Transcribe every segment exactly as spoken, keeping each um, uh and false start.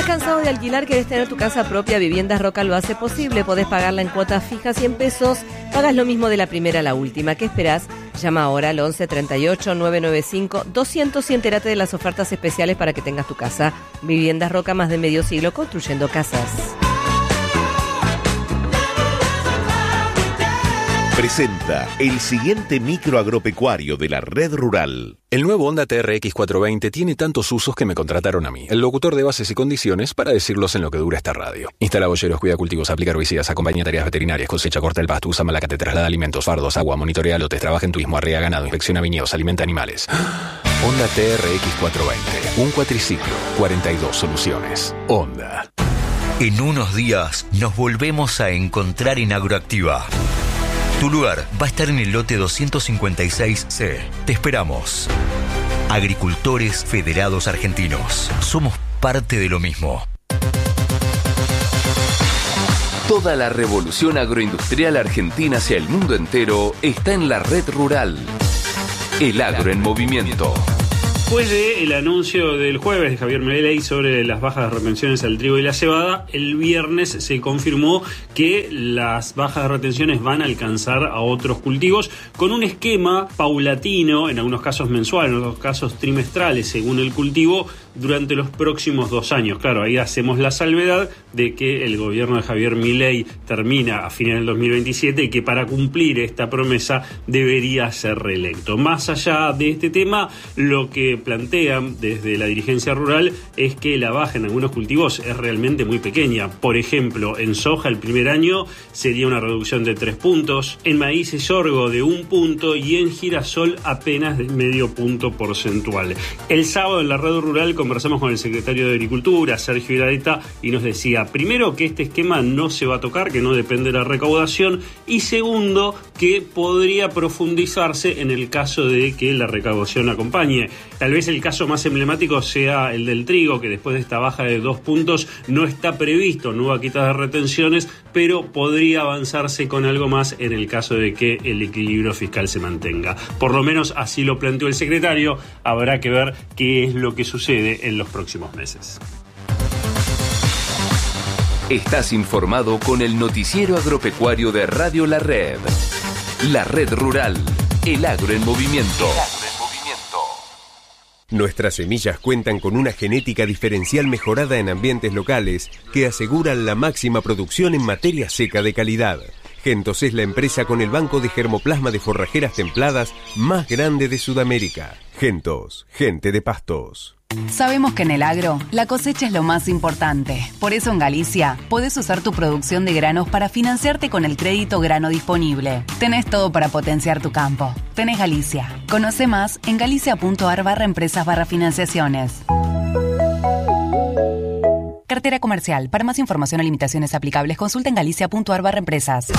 cansado de alquilar? ¿Querés tener tu casa propia? Viviendas Roca lo hace posible. Podés pagarla en cuotas fijas cien pesos. Pagas lo mismo de la primera a la última. ¿Qué esperás? Llama ahora al once treinta y ocho, novecientos noventa y cinco, doscientos y entérate de las ofertas especiales para que tengas tu casa. Viviendas Roca, más de medio siglo construyendo casas. Presenta el siguiente micro agropecuario de la Red Rural. El nuevo Honda T R X cuatrocientos veinte tiene tantos usos que me contrataron a mí, el locutor de bases y condiciones, para decirlos en lo que dura esta radio. Instala boyeros, cuida cultivos, aplica herbicidas, acompaña tareas veterinarias, cosecha, corta el pasto, usa malacate, traslada alimentos, fardos, agua, monitorea lotes, trabaja en turismo, arrea ganado, inspecciona viñedos, alimenta animales. Honda T R X cuatrocientos veinte, un cuatriciclo, cuarenta y dos soluciones. Honda. En unos días nos volvemos a encontrar en Agroactiva. Tu lugar va a estar en el lote doscientos cincuenta y seis C. Te esperamos. Agricultores Federados Argentinos. Somos parte de lo mismo. Toda la revolución agroindustrial argentina hacia el mundo entero está en la Red Rural. El agro en movimiento. Después del anuncio del jueves de Javier Milei sobre las bajas de retenciones al trigo y la cebada, el viernes se confirmó que las bajas de retenciones van a alcanzar a otros cultivos con un esquema paulatino, en algunos casos mensual, en otros casos trimestrales, según el cultivo, durante los próximos dos años. Claro, ahí hacemos la salvedad de que el gobierno de Javier Milei termina a fines del dos mil veintisiete y que para cumplir esta promesa debería ser reelecto. Más allá de este tema, lo que plantean desde la dirigencia rural es que la baja en algunos cultivos es realmente muy pequeña. Por ejemplo, en soja el primer año sería una reducción de tres puntos, en maíz y sorgo de un punto y en girasol apenas de medio punto porcentual. El sábado en la red rural conversamos con el secretario de Agricultura, Sergio Iradeta, y nos decía, primero, que este esquema no se va a tocar, que no depende de la recaudación, y segundo, que podría profundizarse en el caso de que la recaudación acompañe. Tal vez el caso más emblemático sea el del trigo, que después de esta baja de dos puntos no está previsto nueva quita de retenciones, pero podría avanzarse con algo más en el caso de que el equilibrio fiscal se mantenga. Por lo menos así lo planteó el secretario. Habrá que ver qué es lo que sucede en los próximos meses. Estás informado con el noticiero agropecuario de Radio La Red. La Red Rural. El agro en movimiento. Nuestras semillas cuentan con una genética diferencial mejorada en ambientes locales que aseguran la máxima producción en materia seca de calidad. Gentos es la empresa con el banco de germoplasma de forrajeras templadas más grande de Sudamérica. Gentos, gente de pastos. Sabemos que en el agro, la cosecha es lo más importante. Por eso en Galicia, podés usar tu producción de granos para financiarte con el crédito grano disponible. Tenés todo para potenciar tu campo. Tenés Galicia. Conoce más en galicia.ar barra empresas barra financiaciones. Cartera comercial. Para más información o limitaciones aplicables, consulta en galicia.ar barra empresas.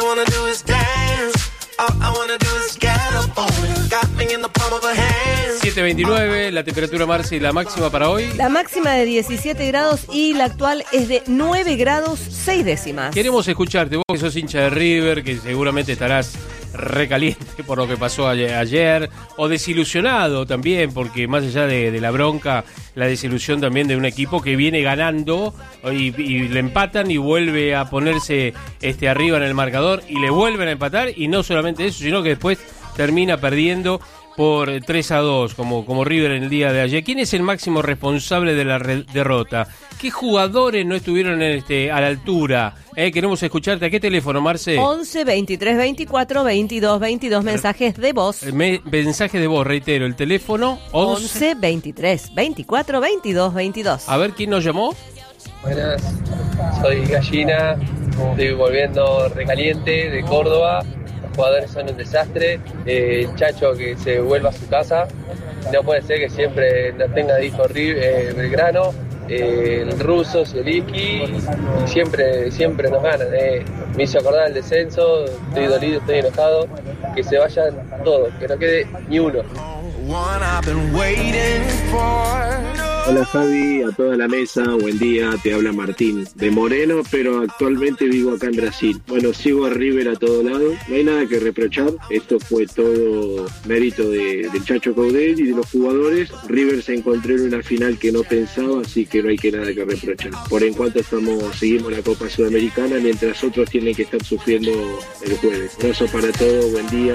siete veintinueve, la temperatura, Marce, y la máxima para hoy. La máxima de diecisiete grados y la actual es de nueve grados seis décimas. Queremos escucharte, vos que sos hincha de River, que seguramente estarás recaliente por lo que pasó ayer, o desilusionado también, porque más allá de, de la bronca, la desilusión también de un equipo que viene ganando y, y le empatan y vuelve a ponerse este arriba en el marcador y le vuelven a empatar, y no solamente eso, sino que después termina perdiendo por tres a dos, como, como River en el día de ayer. ¿Quién es el máximo responsable de la re- derrota? ¿Qué jugadores no estuvieron este, a la altura? Eh, queremos escucharte. ¿A qué teléfono, Marce? once, veintitrés, veinticuatro, veintidós, veintidós, mensajes de voz. Me, mensajes de voz, reitero, el teléfono once, once, veintitrés, veinticuatro, veintidós, veintidós. A ver, ¿quién nos llamó? Buenas, soy Gallina, estoy volviendo recaliente de Córdoba. Los jugadores son un desastre, eh, Chacho que se vuelva a su casa, no puede ser que siempre no tenga de hijo eh, Belgrano, eh, el ruso, Zielinski, y siempre, siempre nos ganan, eh. me hizo acordar el descenso, estoy dolido, estoy enojado, que se vayan todos, que no quede ni uno. Hola Javi, a toda la mesa, buen día, te habla Martín, de Moreno, pero actualmente vivo acá en Brasil. Bueno, sigo a River a todo lado, no hay nada que reprochar, esto fue todo mérito de, del Chacho Coudet y de los jugadores. River se encontró en una final que no pensaba, así que no hay que nada que reprochar. Por en cuanto estamos, seguimos la Copa Sudamericana, mientras otros tienen que estar sufriendo el jueves. Abrazo para todos, buen día.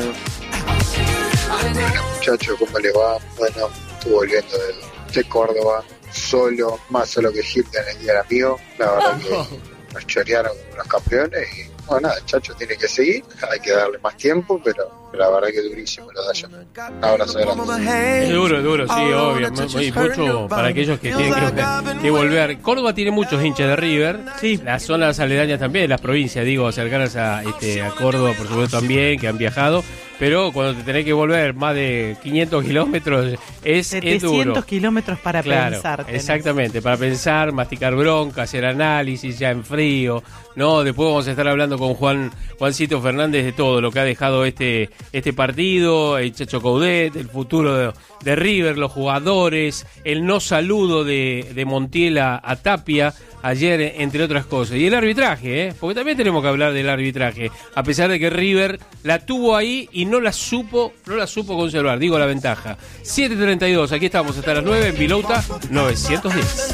Hola muchachos, ¿cómo le va? Bueno, estuve volviendo de... de Córdoba, solo, más solo que Hilton el día del amigo. La verdad que nos chorearon como los campeones y bueno, nada, el Chacho tiene que seguir, hay que darle más tiempo, pero, pero la verdad que es durísimo lo de allá. Un abrazo grande. Es duro, es duro, sí, obvio. Y mucho para aquellos que tienen que, que volver. Córdoba tiene muchos hinchas de River. Sí. Las zonas aledañas también, las provincias, digo, cercanas a, este, a Córdoba, por supuesto, también, que han viajado. Pero cuando te tenés que volver más de quinientos kilómetros, es, es duro. setecientos kilómetros para claro, pensar. Tenés. Exactamente, para pensar, masticar bronca, hacer análisis ya en frío. No, después vamos a estar hablando con Juan Juancito Fernández de todo lo que ha dejado este este partido, el Chacho Coudet, el futuro de, de River, los jugadores, el no saludo de, de Montiel a, a Tapia ayer, entre otras cosas. Y el arbitraje, ¿eh? Porque también tenemos que hablar del arbitraje, a pesar de que River la tuvo ahí y no la supo, no la supo conservar, digo la ventaja. siete treinta y dos, aquí estamos hasta las nueve en Vilauta novecientos diez.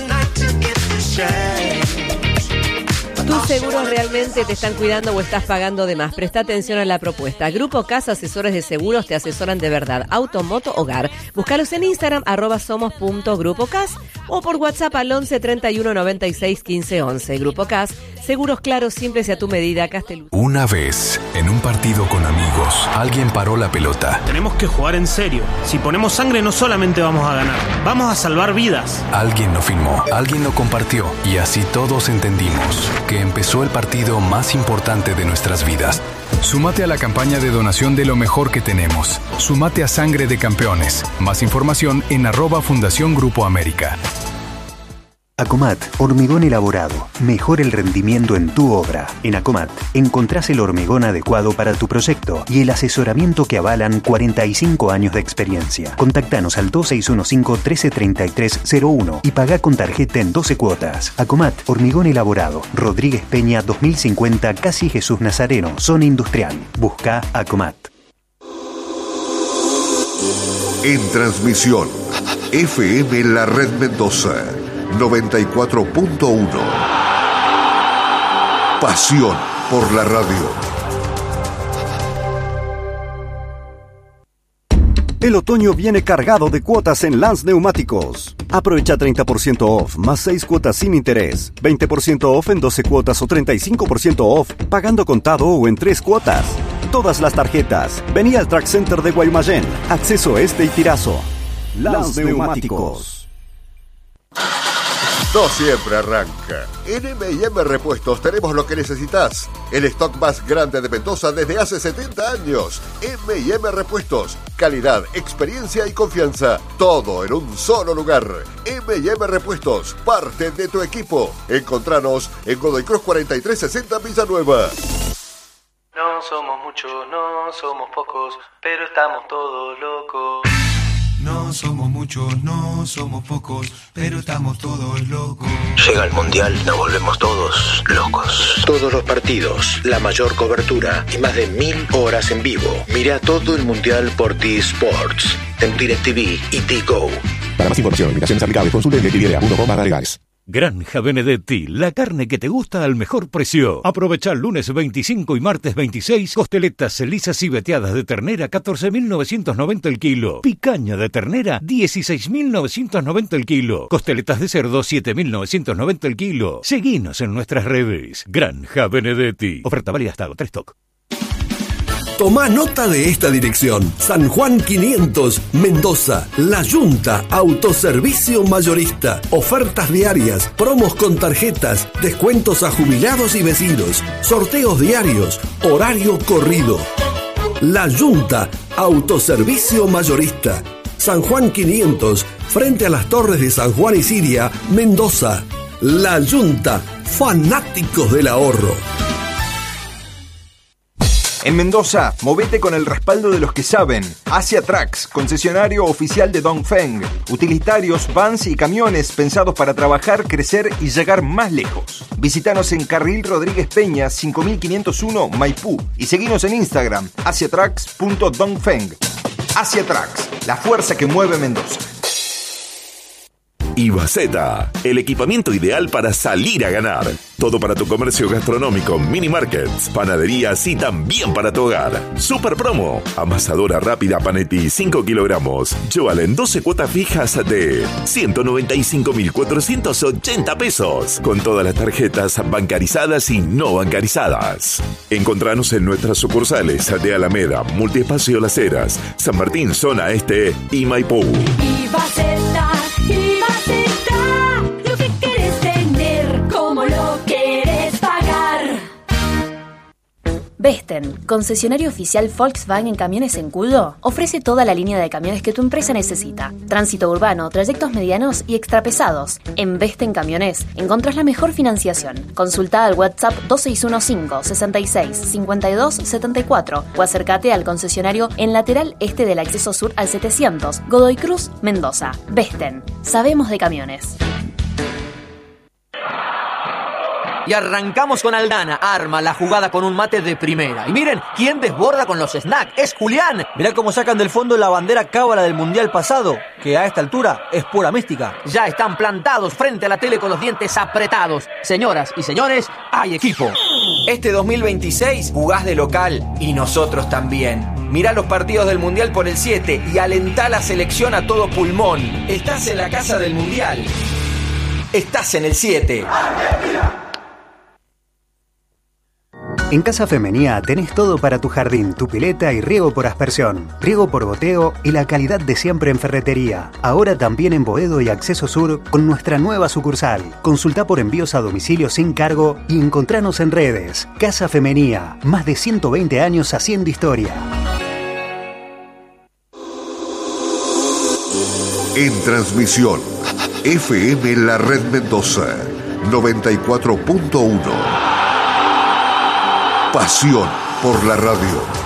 ¿Tus seguros realmente te están cuidando o estás pagando de más? Presta atención a la propuesta. Grupo C A S, asesores de seguros, te asesoran de verdad. Auto, moto, hogar. Búscalos en Instagram, arroba somos punto grupo C A S o por WhatsApp al once treinta y uno noventa y seis quince once. Grupo C A S, seguros claros, simples y a tu medida. Castelú. Una vez, en un partido con amigos, alguien paró la pelota. Tenemos que jugar en serio. Si ponemos sangre no solamente vamos a ganar, vamos a salvar vidas. Alguien lo filmó, alguien lo compartió y así todos entendimos que empezó el partido más importante de nuestras vidas. Súmate a la campaña de donación de lo mejor que tenemos. Súmate a Sangre de Campeones. Más información en arroba Fundación Grupo América. Acomat, hormigón elaborado. Mejora el rendimiento en tu obra. En Acomat encontrás el hormigón adecuado para tu proyecto y el asesoramiento que avalan cuarenta y cinco años de experiencia. Contactanos al dos seis uno cinco, uno tres tres tres cero uno y pagá con tarjeta en doce cuotas. Acomat, hormigón elaborado. Rodríguez Peña dos mil cincuenta, Casi Jesús Nazareno, zona industrial. Busca Acomat. En transmisión, F M La Red Mendoza noventa y cuatro punto uno. Pasión por la radio. El otoño viene cargado de cuotas en Lance Neumáticos. Aprovecha treinta por ciento off, más seis cuotas sin interés, veinte por ciento off en doce cuotas o treinta y cinco por ciento off pagando contado o en tres cuotas. Todas las tarjetas. Vení al Track Center de Guaymallén. Acceso este y Tirazo. Lance Neumáticos. No siempre arranca. En M y M Repuestos tenemos lo que necesitas. El stock más grande de Mendoza desde hace setenta años. M y M Repuestos. Calidad, experiencia y confianza. Todo en un solo lugar. M y M Repuestos. Parte de tu equipo. Encontranos en Godoy Cruz cuarenta y tres sesenta Villanueva. No somos muchos, no somos pocos, pero estamos todos locos. No somos muchos, no somos pocos, pero estamos todos locos. Llega el Mundial, nos volvemos todos locos. Todos los partidos, la mayor cobertura y más de mil horas en vivo. Mira todo el Mundial por T-Sports, en DirecTV y T-Go. Para más información, limitaciones aplicables, consulte DirecTV punto com barra legales. Granja Benedetti, la carne que te gusta al mejor precio. Aprovecha el lunes veinticinco y martes veintiséis, costeletas lisas y veteadas de ternera, catorce mil novecientos noventa el kilo. Picaña de ternera, dieciséis mil novecientos noventa el kilo. Costeletas de cerdo, siete mil novecientos noventa el kilo. Seguinos en nuestras redes. Granja Benedetti. Oferta válida hasta tres stock. Tomá nota de esta dirección. San Juan quinientos, Mendoza. La Yunta, autoservicio mayorista. Ofertas diarias, promos con tarjetas, descuentos a jubilados y vecinos, sorteos diarios, horario corrido. La Yunta, autoservicio mayorista. San Juan quinientos, frente a las torres de San Juan y Siria, Mendoza. La Yunta, fanáticos del ahorro. En Mendoza, movete con el respaldo de los que saben. Asia Trucks, concesionario oficial de Dongfeng. Utilitarios, vans y camiones pensados para trabajar, crecer y llegar más lejos. Visítanos en Carril Rodríguez Peña, cinco mil quinientos uno, Maipú. Y seguinos en Instagram, asiatrucks punto dongfeng. Asia Trucks, la fuerza que mueve Mendoza. Ibaceta, el equipamiento ideal para salir a ganar. Todo para tu comercio gastronómico, mini markets, panaderías y también para tu hogar. Super promo, amasadora rápida Panetti cinco kilogramos. Llévala en doce cuotas fijas de ciento noventa y cinco mil cuatrocientos ochenta pesos. Con todas las tarjetas bancarizadas y no bancarizadas. Encontranos en nuestras sucursales de Alameda, Multiespacio Las Heras, San Martín, Zona Este y Maipú. Ibaceta, Ibaceta, lo que querés tener, como lo querés pagar. Vesten, concesionario oficial Volkswagen en camiones en Cudo, ofrece toda la línea de camiones que tu empresa necesita. Tránsito urbano, trayectos medianos y extrapesados. En Vesten Camiones encontrás la mejor financiación. Consulta al WhatsApp dos seis uno cinco, sesenta y seis, cincuenta y dos setenta y cuatro o acércate al concesionario en lateral este del acceso sur al setecientos, Godoy Cruz, Mendoza. Vesten, sabemos de camiones. Y arrancamos con Aldana, arma la jugada con un mate de primera. Y miren, ¿quién desborda con los snacks? ¡Es Julián! Mirá cómo sacan del fondo la bandera cábala del Mundial pasado, que a esta altura es pura mística. Ya están plantados frente a la tele con los dientes apretados. Señoras y señores, hay equipo. Este dos mil veintiséis jugás de local y nosotros también. Mirá los partidos del Mundial por el siete y alentá la selección a todo pulmón. Estás en la casa del Mundial. Estás en el siete. En Casa Femenía tenés todo para tu jardín, tu pileta y riego por aspersión, riego por goteo y la calidad de siempre en ferretería. Ahora también en Boedo y Acceso Sur con nuestra nueva sucursal. Consultá por envíos a domicilio sin cargo y encontranos en redes. Casa Femenía, más de ciento veinte años haciendo historia. En transmisión, F M La Red Mendoza, noventa y cuatro punto uno. Pasión por la radio.